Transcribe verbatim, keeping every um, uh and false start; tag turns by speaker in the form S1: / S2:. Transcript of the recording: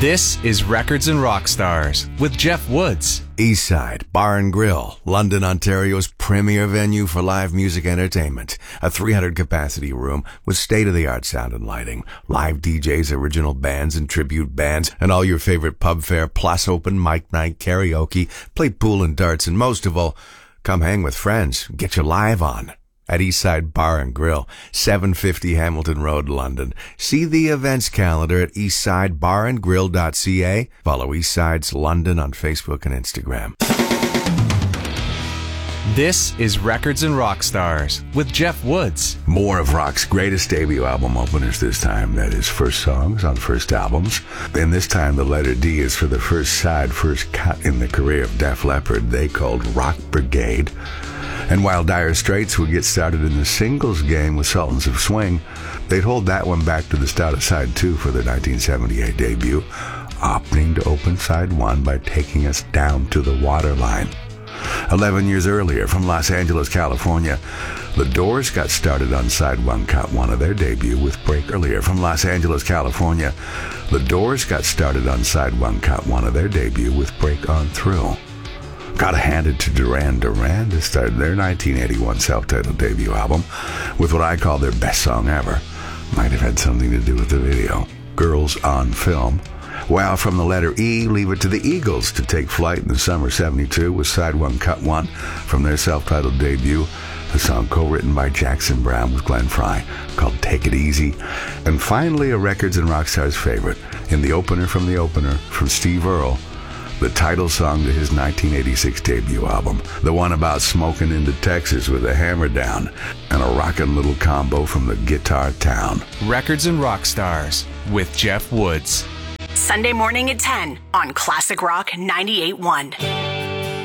S1: This is Records and Rockstars with Jeff Woods.
S2: Eastside Bar and Grill, London, Ontario's premier venue for live music entertainment. A three hundred capacity room with state-of-the-art sound and lighting, live D Js, original bands and tribute bands, and all your favorite pub fare, plus open mic night, karaoke, play pool and darts, and most of all, come hang with friends, get your live on. At Eastside Bar and Grill, seven fifty Hamilton Road, London. See the events calendar at eastside bar and grill dot c a. Follow Eastside's London on Facebook and Instagram.
S1: This is Records and Rockstars with Jeff Woods.
S3: More of rock's greatest debut album openers this time. That is first songs on first albums. And this time the letter D is for the first side, first cut in the career of Def Leppard. They called Rock Brigade. And while Dire Straits would get started in the singles game with Sultans of Swing, they'd hold that one back to the start of side two for their nineteen seventy-eight debut, opting to open side one by taking us down to the waterline. Eleven years earlier, from Los Angeles, California, The Doors got started on side one, cut one of their debut with Break. Earlier, from Los Angeles, California, The Doors got started on side one, cut one of their debut with Break On Through. Gotta hand it to Duran Duran to start their nineteen eighty-one self-titled debut album with what I call their best song ever. Might have had something to do with the video, Girls on Film. While from the letter E, leave it to the Eagles to take flight in the summer seventy-two with side one, cut one from their self-titled debut, a song co-written by Jackson Browne with Glenn Frey called Take It Easy. And finally, a Records and Rockstars favorite, in the opener from the opener from Steve Earle, the title song to his nineteen eighty-six debut album, the one about smoking into Texas with a hammer down, and a rockin' little combo from the Guitar Town.
S1: Records and Rockstars with Jeff Woods.
S4: Sunday morning at ten on Classic Rock ninety-eight point one.